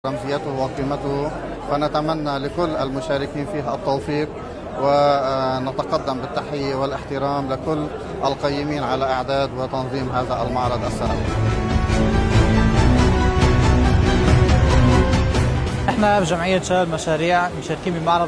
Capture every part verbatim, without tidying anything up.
رمزيته وقيمته، فنتمنى لكل المشاركين فيها التوفيق، ونتقدم بالتحية والاحترام لكل القيمين على إعداد وتنظيم هذا المعرض السنوي. احنا بجمعية شباب المشاريع مشاركين بمعرض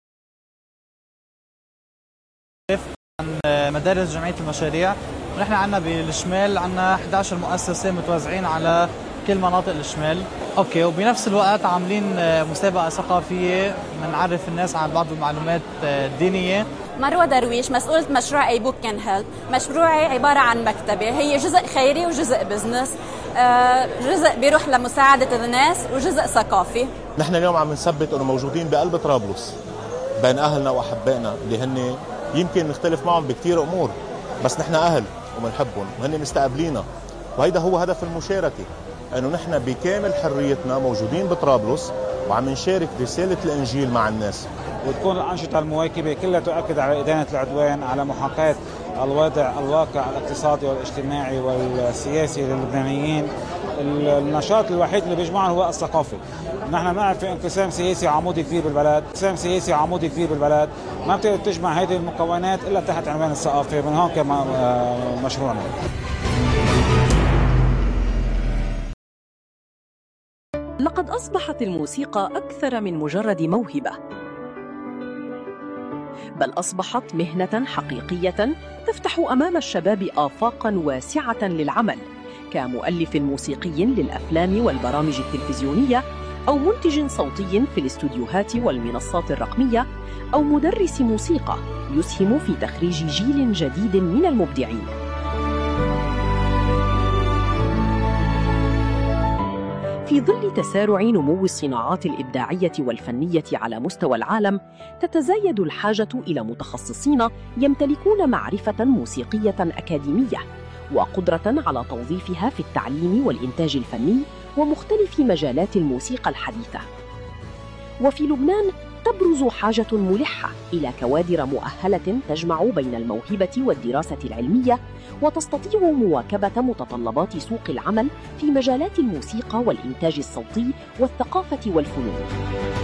عن مدارس جمعية المشاريع، ونحن عندنا بالشمال عندنا إحدى عشرة مؤسسة متوزعين على كل مناطق الشمال. اوكي، وبنفس الوقت عاملين مسابقة ثقافية بنعرف الناس عن بعض المعلومات الدينية. مروة درويش، مسؤولة مشروع اي بوك كان هيلب. مشروعي عبارة عن مكتبة، هي جزء خيري وجزء بزنس، جزء بيروح لمساعدة الناس وجزء ثقافي. نحن اليوم عم نثبت انه موجودين بقلب طرابلس بين اهلنا واحبائنا اللي هن يمكن نختلف معهم بكثير امور، بس نحن اهل وبنحبهم وهن مستقبلينا، وهيدا هو هدف المشاركة، انه نحن بكامل حريتنا موجودين بطرابلس وعم نشارك رسالة الانجيل مع الناس. وتكون الأنشطة المواكبة كلها تؤكد على إدانة العدوان، على محاكاة الوضع الواقع الاقتصادي والاجتماعي والسياسي للبنانيين. النشاط الوحيد اللي بيجمعنا هو الثقافي. نحن بنعرف في انقسام سياسي عمودي كبير بالبلد، انقسام سياسي عمودي كبير بالبلد، ما بتقدر تجمع هذه المكونات إلا تحت عنوان الثقافة، من هون كمان مشروعنا. لقد أصبحت الموسيقى أكثر من مجرد موهبة، بل أصبحت مهنة حقيقية تفتح أمام الشباب آفاقاً واسعة للعمل، كمؤلف موسيقي للأفلام والبرامج التلفزيونية، أو منتج صوتي في الاستوديوهات والمنصات الرقمية، أو مدرس موسيقى يسهم في تخريج جيل جديد من المبدعين. في ظل تسارع نمو الصناعات الإبداعية والفنية على مستوى العالم، تتزايد الحاجة إلى متخصصين يمتلكون معرفة موسيقية أكاديمية وقدرة على توظيفها في التعليم والإنتاج الفني ومختلف مجالات الموسيقى الحديثة. وفي لبنان تبرز حاجة ملحة إلى كوادر مؤهلة تجمع بين الموهبة والدراسة العلمية، وتستطيع مواكبة متطلبات سوق العمل في مجالات الموسيقى والإنتاج الصوتي والثقافة والفنون.